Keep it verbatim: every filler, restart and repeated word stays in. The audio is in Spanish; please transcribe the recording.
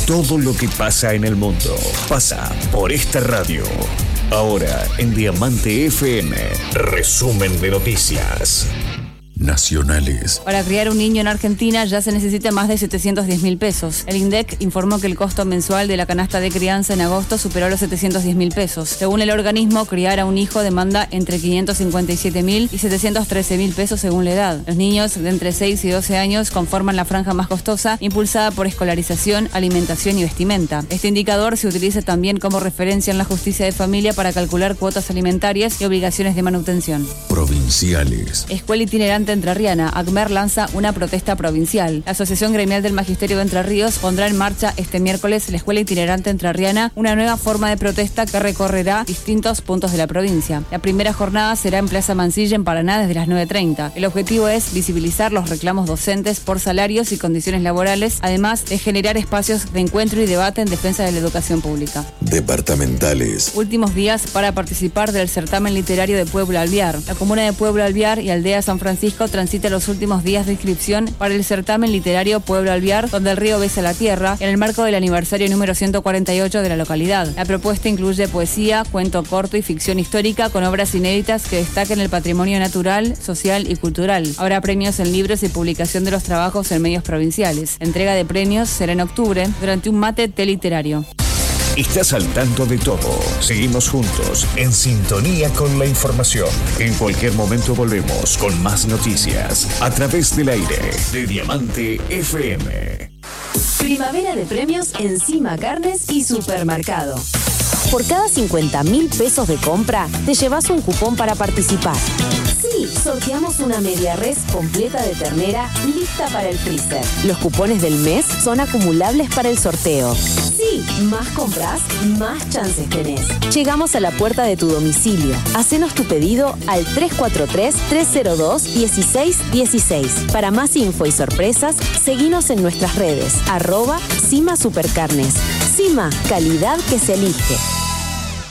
Todo lo que pasa en el mundo pasa por esta radio. Ahora en Diamante F M, resumen de noticias nacionales. Para criar un niño en Argentina ya se necesita más de setecientos diez mil pesos. El INDEC informó que el costo mensual de la canasta de crianza en agosto superó los setecientos diez mil pesos. Según el organismo, criar a un hijo demanda entre quinientos cincuenta y siete mil y setecientos trece mil pesos según la edad. Los niños de entre seis y doce años conforman la franja más costosa, impulsada por escolarización, alimentación y vestimenta. Este indicador se utiliza también como referencia en la justicia de familia para calcular cuotas alimentarias y obligaciones de manutención. Provinciales. Escuela itinerante entrerriana, ACMER lanza una protesta provincial. La Asociación Gremial del Magisterio de Entre Ríos pondrá en marcha este miércoles la Escuela Itinerante Entrerriana, una nueva forma de protesta que recorrerá distintos puntos de la provincia. La primera jornada será en Plaza Mansilla, en Paraná, desde las nueve treinta. El objetivo es visibilizar los reclamos docentes por salarios y condiciones laborales, además de generar espacios de encuentro y debate en defensa de la educación pública. Departamentales. Últimos días para participar del certamen literario de Pueblo Alvear. La comuna de Pueblo Alvear y Aldea San Francisco transita los últimos días de inscripción para el certamen literario Pueblo Alvear, donde el río besa la tierra, en el marco del aniversario número ciento cuarenta y ocho de la localidad. La propuesta incluye poesía, cuento corto y ficción histórica con obras inéditas que destaquen el patrimonio natural, social y cultural. Habrá premios en libros y publicación de los trabajos en medios provinciales. La entrega de premios será en octubre durante un mate té literario. Estás al tanto de todo. Seguimos juntos, en sintonía con la información. En cualquier momento volvemos con más noticias a través del aire de Diamante F M. Primavera de premios en Cima Carnes y Supermercado. Por cada cincuenta mil pesos de compra, te llevas un cupón para participar. Sí, sorteamos una media res completa de ternera lista para el freezer. Los cupones del mes son acumulables para el sorteo. Sí, más compras, más chances tenés. Llegamos a la puerta de tu domicilio. Hacenos tu pedido al tres cuatro tres, tres cero dos, uno seis uno seis. Para más info y sorpresas, seguinos en nuestras redes, arroba Cima Supercarnes. Cima, calidad que se elige.